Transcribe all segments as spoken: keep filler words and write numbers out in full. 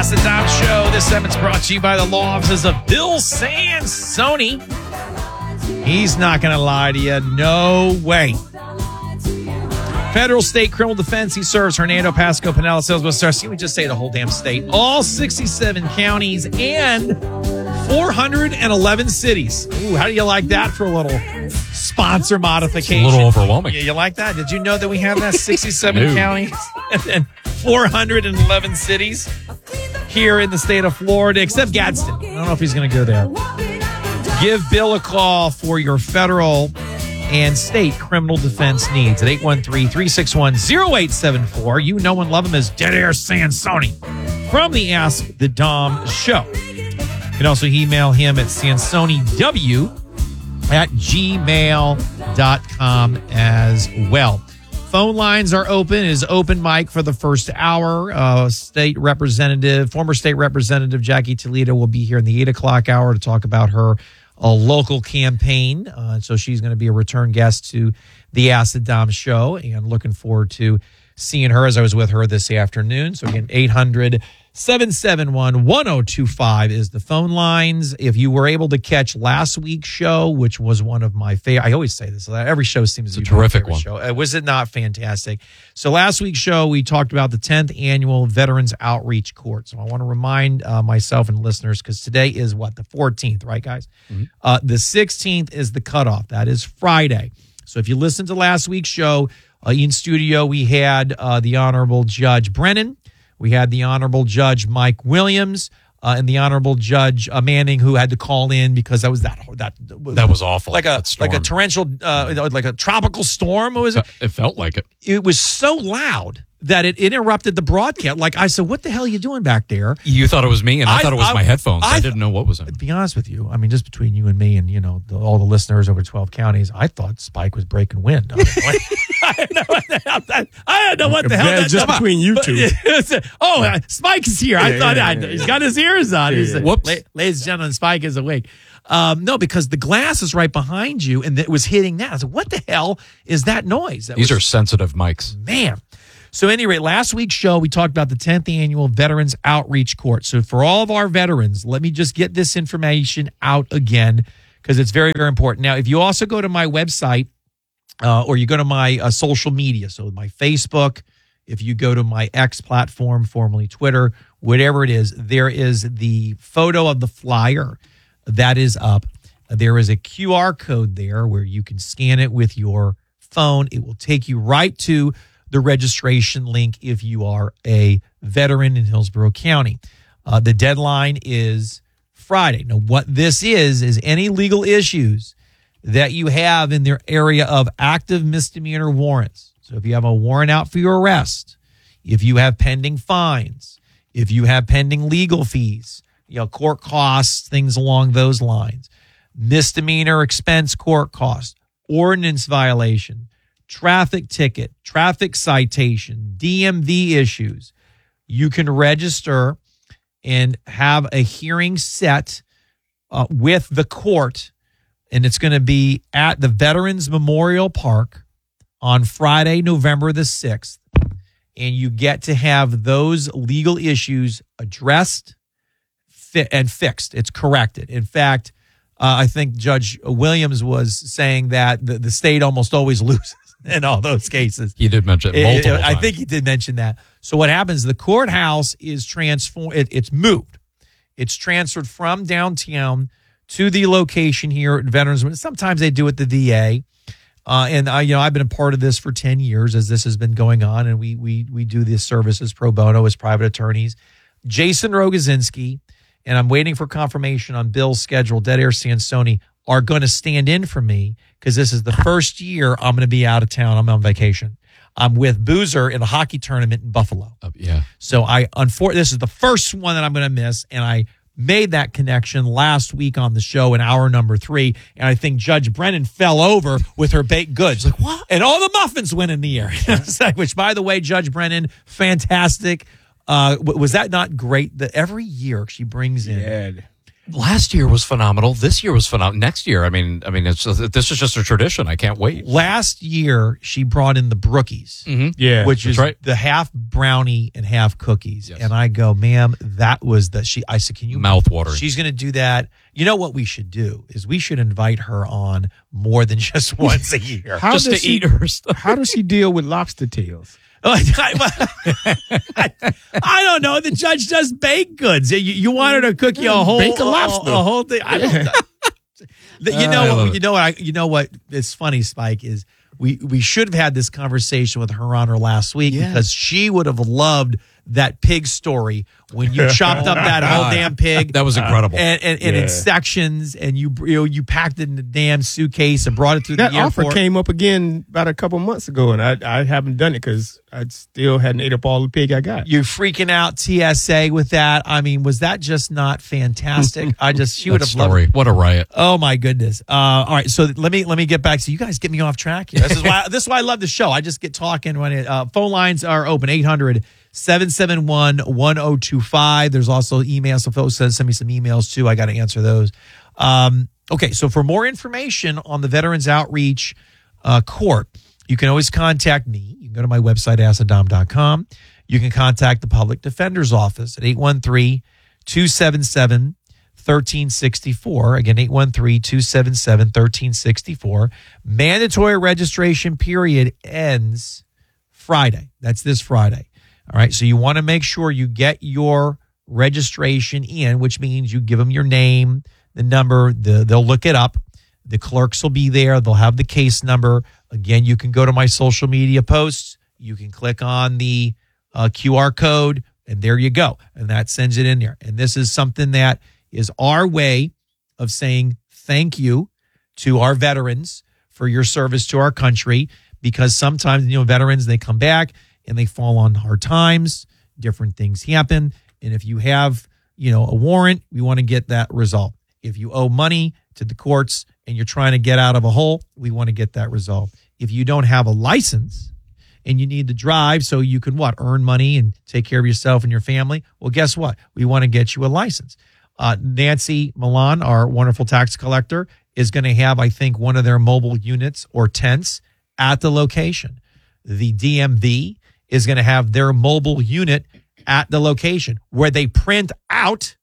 Ask the Dom Show. This segment's brought to you by the law offices of Bill Sansoni. He's not going to lie to you. No way. Federal State Criminal Defense. He serves Hernando, Pasco, Pinellas, Salesville, Starr. Can we just say the whole damn state? All sixty-seven counties and four hundred eleven cities. Ooh, how do you like that for a little sponsor modification? It's a little overwhelming. You, you like that? Did you know that we have that sixty-seven No. counties and four hundred eleven cities here in the state of Florida, except Gadsden? I don't know if he's going to go there. Give Bill a call for your federal and state criminal defense needs at eight one three, three six one, zero eight seven four. You know and love him as Dead Air Sansoni from the Ask the Dom Show. You can also email him at sansoniw at gmail dot com as well. Phone lines are open. It is open mic for the first hour. Uh, state representative, former state representative Jackie Toledo will be here in the eight o'clock hour to talk about her uh, local campaign. Uh, so she's going to be a return guest to the Ask the Dom Show, and looking forward to seeing her as I was with her this afternoon. So again, eight hundred, seven seven one, one oh two five is the phone lines. If you were able to catch last week's show, which was one of my favorite, I always say this, every show seems to It's be a terrific my favorite one. show. Uh, was it not fantastic? So last week's show, we talked about the tenth annual Veterans Outreach Court. So I want to remind uh, myself and listeners, because today is what, the fourteenth, right, guys? Mm-hmm. Uh, the sixteenth is the cutoff. That is Friday. So if you listened to last week's show, uh, in studio, we had uh, the Honorable Judge Brennan. We had the Honorable Judge Mike Williams uh, and the Honorable Judge uh, Manning, who had to call in because that was that that That was awful. like a that storm. like a torrential, uh, like a tropical storm. What was it? It felt like it. It was so loud that it interrupted the broadcast. Like I said, what the hell are you doing back there? You thought it was me, and I, I- thought it was I- my headphones. I, I- didn't know what was in. To be honest with you, I mean, just between you and me and, you know, the, all the listeners over twelve counties, I thought Spike was breaking wind. I, was like, I didn't know what the hell that, I didn't know what the hell that just between you two. oh, uh, Spike is here. I Yeah, thought yeah, I, yeah, he's yeah. got his ears on. Yeah, He's yeah. like, Whoops. "La- ladies and gentlemen, Spike is awake. Um, no, because the glass is right behind you, and it was hitting that. I said, what the hell is that noise? That These was, are sensitive mics. Man. So, at any rate, last week's show, we talked about the tenth annual Veterans Outreach Court. So, for all of our veterans, let me just get this information out again, because it's very, very important. Now, if you also go to my website uh, or you go to my uh, social media, so my Facebook, if you go to my X platform, formerly Twitter, whatever it is, there is the photo of the flyer that is up. There is a Q R code there where you can scan it with your phone. It will take you right to the registration link if you are a veteran in Hillsborough County. Uh, the deadline is Friday. Now, what this is, is any legal issues that you have in their area of active misdemeanor warrants. So if you have a warrant out for your arrest, if you have pending fines, if you have pending legal fees, you know, court costs, things along those lines, misdemeanor expense court costs, ordinance violation, traffic ticket, traffic citation, D M V issues, you can register and have a hearing set uh, with the court, and it's going to be at the Veterans Memorial Park on Friday, November the sixth, and you get to have those legal issues addressed fi- and fixed. It's corrected. In fact, uh, I think Judge Williams was saying that the, the state almost always loses in all those cases. He did mention it It- multiple it- I times. think he did mention that. So what happens, the courthouse is transformed, it, it's moved. It's transferred from downtown to the location here at Veterans. Sometimes they do it at the V A. Uh, and I, you know, I've been a part of this for ten years as this has been going on, and we we we do this services pro bono as private attorneys. Jason Rogozinski, and I'm waiting for confirmation on Bill's schedule, Dead Air Sansoni, are going to stand in for me because this is the first year I'm going to be out of town. I'm on vacation. I'm with Boozer in a hockey tournament in Buffalo. Uh, yeah. So I, unfortunately, this is the first one that I'm going to miss, and I made that connection last week on the show in hour number three, and I think Judge Brennan fell over with her baked goods. Like, what? And all the muffins went in the air. Which, by the way, Judge Brennan, fantastic. Uh, w- was that not great that every year she brings in Yeah. Last year was phenomenal. This year was phenomenal. Next year, I mean, I mean, it's this is just a tradition. I can't wait. Last year, she brought in the Brookies, Mm-hmm. Yeah. which that's is right. the half brownie and half cookies. Yes. And I go, ma'am, that was the she. I said, can you Mouth-watering. She's going to do that. You know what we should do is we should invite her on more than just once a year. How Just does to she, eat her stuff. How does she deal with lobster tails? I, I don't know. The judge does baked goods. You, you want her to cook you a whole Bake a lobster. A, a whole thing. I don't know. The- You know I love what? it. You know what? I, you know what? It's funny, Spike. Is we we should have had this conversation with her on her last week Yeah. because she would have loved that pig story when you chopped up that whole God. damn pig. That was incredible. and, and, and Yeah. in sections, and you you know you packed it in the damn suitcase and brought it through That the offer airport. came up again about a couple months ago, and I I haven't done it because I still hadn't ate up all the pig I got. You freaking out T S A with that. I mean, was that just not fantastic? I just she would That have loved story. it. What a riot. Oh my goodness. Uh, all right, so let me let me get back. So you guys get me off track here. This is why this is why I love the show. I just get talking when it uh, phone lines are open eight hundred, seven seven one, one zero two five. There's also emails. So folks send, send me some emails too. I got to answer those. Um, okay, so for more information on the Veterans Outreach uh, Court, you can always contact me. You can go to my website, ask adam dot com. You can contact the Public Defender's Office at eight one three, two seven seven, one three six four. Again, eight one three, two seven seven, one three six four. Mandatory registration period ends Friday. That's this Friday. All right, so you want to make sure you get your registration in, which means you give them your name, the number, the, they'll look it up. The clerks will be there. They'll have the case number. Again, you can go to my social media posts. You can click on the uh, Q R code, and there you go. And that sends it in there. And this is something that is our way of saying thank you to our veterans for your service to our country, because sometimes, you know, veterans, they come back and they fall on hard times, different things happen. And if you have, you know, a warrant, we want to get that resolved. If you owe money to the courts and you're trying to get out of a hole, we want to get that resolved. If you don't have a license and you need to drive so you can what, earn money and take care of yourself and your family, well, guess what? We want to get you a license. Uh, Nancy Milan, our wonderful tax collector, is going to have, I think, one of their mobile units or tents at the location. The D M V is going to have their mobile unit at the location where they print out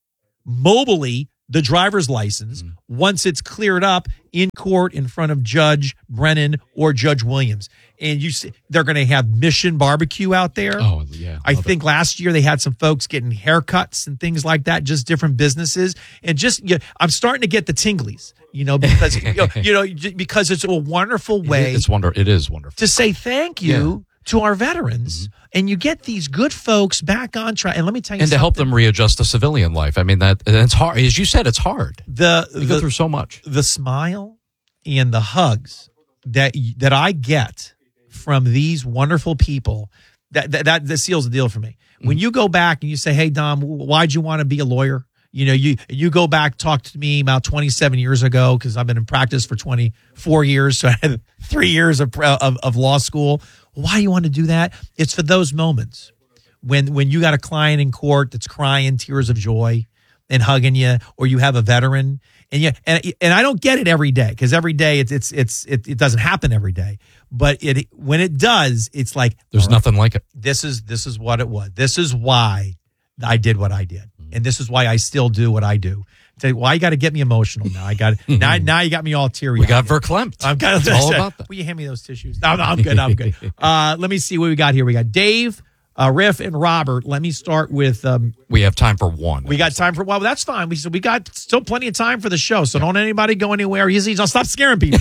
mobily the driver's license mm. once it's cleared up in court in front of Judge Brennan or Judge Williams. And you see, they're going to have Mission Barbecue out there. Oh, yeah. I think it. Last year they had some folks getting haircuts and things like that, just different businesses. And just, you know, I'm starting to get the tinglies, you know, because, you, know, you know, because it's a wonderful way. It's wonder. It is wonderful. To say thank you. Yeah. To our veterans, mm-hmm. and you get these good folks back on track. And let me tell you, and something. to help them readjust to civilian life. I mean, that it's hard. As you said, it's hard. The you the, go through so much. The smile and the hugs that that I get from these wonderful people, that that that, that seals the deal for me. Mm-hmm. When you go back and you say, "Hey, Dom, why'd you want to be a lawyer?" You know, you you go back, talk to me about twenty-seven years ago, because I've been in practice for twenty-four years, so I had three years of, of of law school. Why do you want to do that? It's for those moments when when you got a client in court that's crying tears of joy and hugging you, or you have a veteran, and you and and I don't get it every day, because every day it's it's it's it, it doesn't happen every day, but it when it does, it's like there's nothing like it. This is this is what it was. This is why I did what I did, and this is why I still do what I do. Say, why you got to get me emotional now? I got now. Now you got me all teary. We got verklempt. I'm kind of all about that. Will you hand me those tissues? No, no, I'm good. I'm good. Uh, let me see what we got here. We got Dave, uh, Riff, and Robert. Let me start with. Um, we have time for one. We got time for well, that's fine. We we got still plenty of time for the show, so yeah. Don't anybody go anywhere. Easy, don't stop scaring people.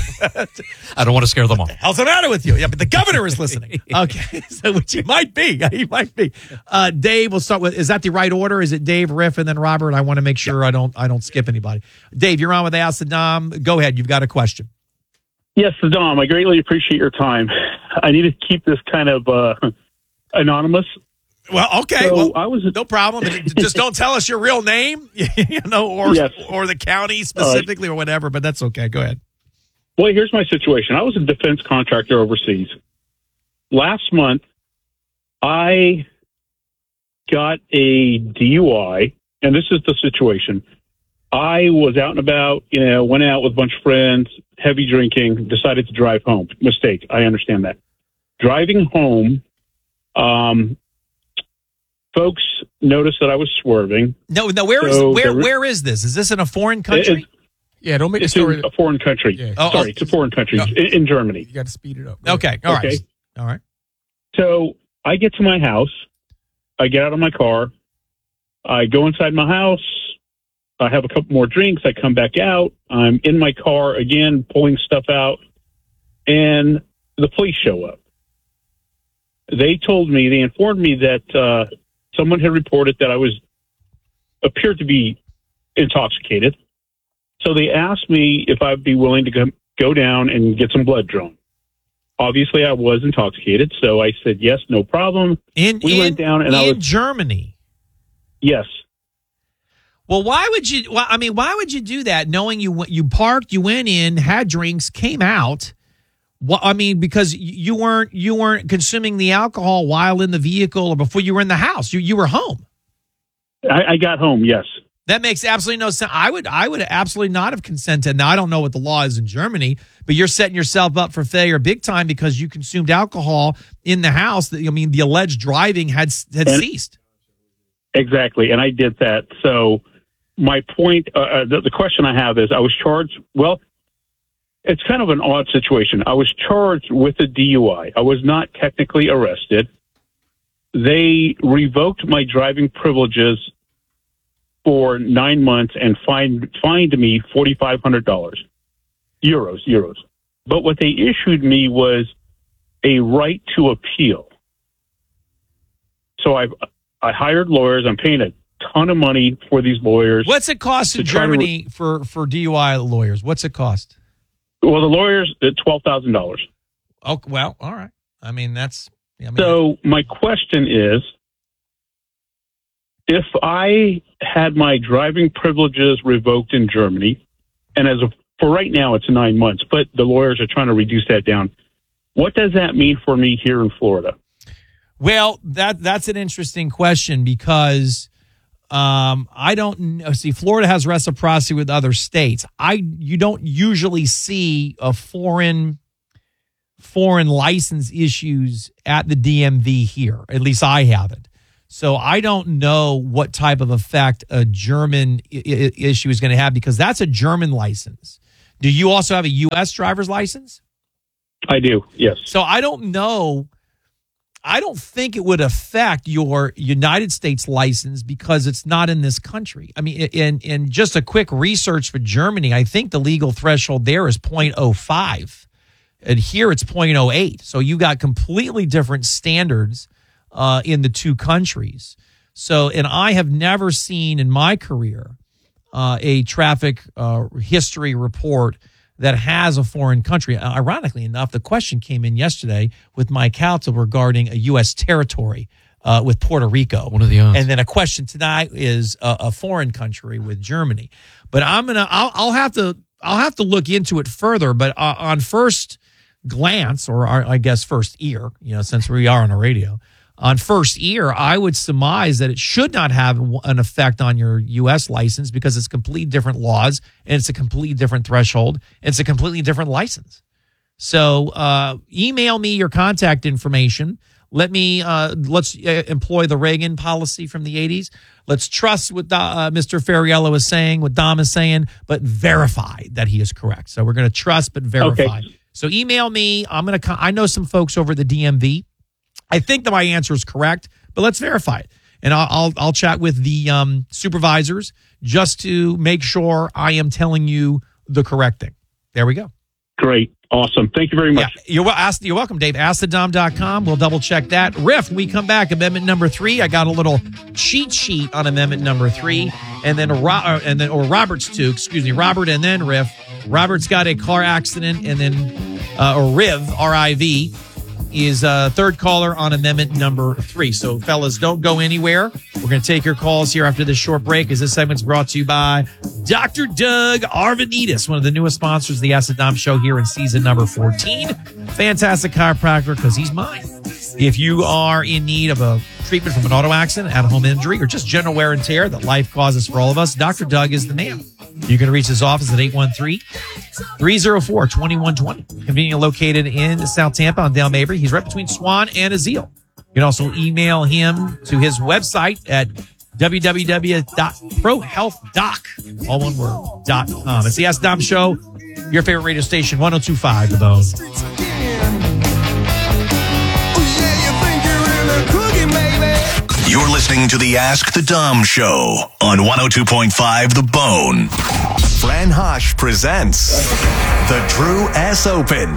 I don't want to scare them all. What the hell's the matter with you? Yeah, but the governor is listening. Okay, so which he might be. He might be. Uh, Dave, we'll start with. Is that the right order? Is it Dave, Riff, and then Robert? I want to make sure yeah. I don't I don't skip anybody. Dave, you're on with Ask the Dom. Go ahead. You've got a question. Yes, Dom. I greatly appreciate your time. I need to keep this kind of uh, anonymous. Well, okay. So well, I was no problem. Just don't tell us your real name, you know, or yes. or the county specifically, right. or whatever. But that's okay. Go ahead. Well, here's my situation. I was a defense contractor overseas. Last month, I got a D U I, and this is the situation. I was out and about, you know, went out with a bunch of friends, heavy drinking, decided to drive home. Mistake. I understand that. Driving home, um, folks noticed that I was swerving. No, no. Where is So where there- where is this? Is this in a foreign country? It- Yeah, don't make the It's story. in a foreign country. Yeah. Oh, Sorry, oh. it's a foreign country. No. in, in Germany. You got to speed it up. Okay. All right. Okay. All right. So I get to my house. I get out of my car. I go inside my house. I have a couple more drinks. I come back out. I'm in my car again, pulling stuff out. And the police show up. They told me, they informed me that uh, someone had reported that I was, appeared to be intoxicated. So they asked me if I'd be willing to go, go down and get some blood drawn. Obviously, I was intoxicated, so I said, yes, no problem. In We in, went down and in I was- Germany. Yes. Well, why would you? Well, I mean, why would you do that? Knowing you went- you parked, you went in, had drinks, came out. Well, I mean, because you weren't you weren't consuming the alcohol while in the vehicle or before you were in the house. You you were home. I, I got home, yes. That makes absolutely no sense. I would I would absolutely not have consented. Now I don't know what the law is in Germany, but you're setting yourself up for failure big time because you consumed alcohol in the house. That I mean, the alleged driving had had And- ceased. Exactly, and I did that. So my point, uh, uh, the, the question I have is, I was charged, well, it's kind of an odd situation. I was charged with a D U I. I was not technically arrested. They revoked my driving privileges for nine months and fined fined me forty-five hundred dollars. Euros, euros. But what they issued me was a right to appeal. So I I hired lawyers. I'm paying a ton of money for these lawyers. What's it cost in to try to- Germany for for D U I lawyers? What's it cost? Well, the lawyers at twelve thousand dollars. Oh, well, all right. I mean, that's. I mean, So my question is, if I had my driving privileges revoked in Germany, and as of for right now it's nine months, but the lawyers are trying to reduce that down. What does that mean for me here in Florida? well, that that's an interesting question because um, I don't know. See, Florida has reciprocity with other states. I you don't usually see a foreign foreign license issues at the D M V here. At least I haven't. So I don't know what type of effect a German I- I- issue is going to have because that's a German license. Do you also have a U S driver's license? I do, yes. So I don't know. I don't think it would affect your United States license because it's not in this country. I mean, in in just a quick research for Germany, I think the legal threshold there is point oh five. And here it's point oh eight. So you got completely different standards uh, in the two countries. So, and I have never seen in my career uh, a traffic uh, history report that has a foreign country. Uh, ironically enough, the question came in yesterday with Mike Council regarding a U S territory uh, with Puerto Rico. What are the odds? And then a question tonight is a, a foreign country with Germany. But I'm gonna, I'll, I'll have to, I'll have to look into it further. But uh, on first glance, or our, I guess first ear, you know, since we are on a radio, on first ear, I would surmise that it should not have an effect on your U S license because it's completely different laws and it's a completely different threshold. And it's a completely different license. So uh, email me your contact information. Let me uh, let's uh, employ the Reagan policy from the eighties. Let's trust what uh, Mister Ferriello is saying, what Dom is saying, but verify that he is correct. So we're going to trust but verify. Okay. So email me. I'm going to. I know some folks over at the D M V. I think that my answer is correct, but let's verify it. And I'll I'll, I'll chat with the um, supervisors just to make sure I am telling you the correct thing. There we go. Great. Awesome. Thank you very much. Yeah, you're, wel- ask, you're welcome, Dave. ask the dom dot com. We'll double check that. Riff, when we come back, amendment number three. I got a little cheat sheet on amendment number three. And then, Ro- uh, and then or Robert's two, excuse me, Robert and then Riff. Robert's got a car accident, and then, uh, or Riv, R I V, is uh, third caller on amendment number three. So, fellas, don't go anywhere. We're going to take your calls here after this short break, as this segment's brought to you by Doctor Doug Arvanitis, one of the newest sponsors of the Acid Dom Show here in season number fourteen. Fantastic chiropractor because he's mine. If you are in need of a treatment from an auto accident, at-home injury, or just general wear and tear that life causes for all of us, Doctor Doug is the man. You can reach his office at eight one three, three oh four, two one two oh. Conveniently located in South Tampa on Dale Mabry. He's right between Swan and Azeel. You can also email him to his website at w w w dot pro health doc, all one word, dot com. It's the Ask Dom Show, your favorite radio station, one oh two point five The Bone. You're listening to the Ask the Dom Show on one oh two point five The Bone. Fran Hosh presents the Drew S. Open.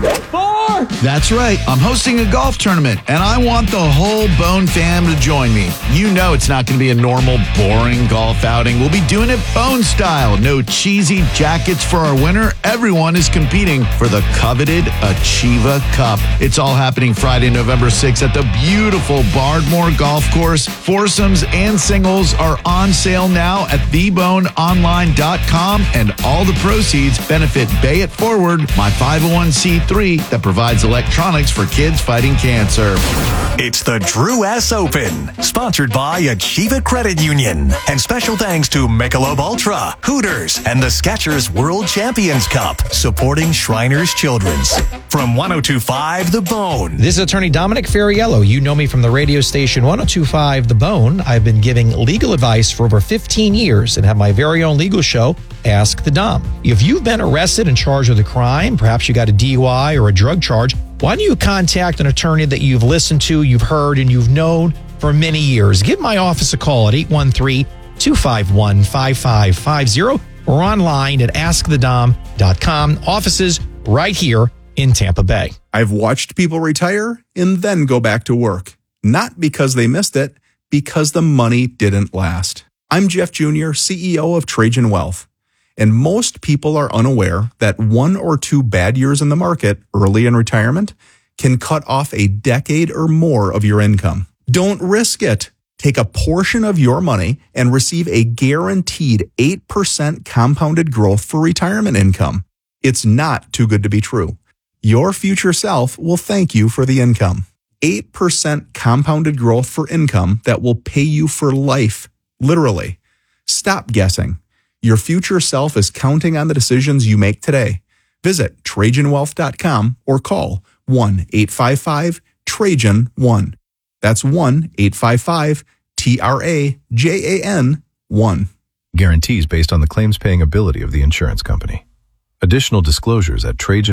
That's right. I'm hosting a golf tournament, and I want the whole Bone fam to join me. You know it's not going to be a normal, boring golf outing. We'll be doing it Bone style. No cheesy jackets for our winner. Everyone is competing for the coveted Achieva Cup. It's all happening Friday, November sixth at the beautiful Bardmore Golf Course. Foursomes and singles are on sale now at the bone online dot com, and all the proceeds benefit Bay It Forward, my five oh one c three that provides electronics for kids fighting cancer. It's the Drew S. Open, sponsored by Achieva Credit Union. And special thanks to Michelob Ultra, Hooters, and the Skechers World Champions Cup, supporting Shriners Children's. From one oh two point five The Bone. This is Attorney Dominic Ferriello. You know me from the radio station one oh two point five The Bone. I've been giving legal advice for over fifteen years and have my very own legal show, Ask the Dom. If you've been arrested and charged with a crime, perhaps you got a D U I or a drug charge, why don't you contact an attorney that you've listened to, you've heard, and you've known for many years? Give my office a call at eight one three, two five one, five five five zero or online at ask the dom dot com. Offices right here in Tampa Bay. I've watched people retire and then go back to work. Not because they missed it, because the money didn't last. I'm Jeff Junior, C E O of Trajan Wealth. And most people are unaware that one or two bad years in the market early in retirement can cut off a decade or more of your income. Don't risk it. Take a portion of your money and receive a guaranteed eight percent compounded growth for retirement income. It's not too good to be true. Your future self will thank you for the income. eight percent compounded growth for income that will pay you for life. Literally. Stop guessing. Your future self is counting on the decisions you make today. Visit Trajan Wealth dot com or call one eight five five Trajan one. That's one eight five five T R A J A N one. Guarantees based on the claims paying ability of the insurance company. Additional disclosures at Trajan